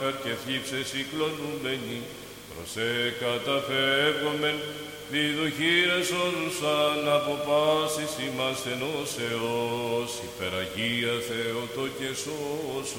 και θλίψες συγκλονούμενοι, προσέ καταφεύγομεν, διδοχήρες όλουσαν από πάσης ημάς ενώσεως, υπεραγία Θεότο και σώσον.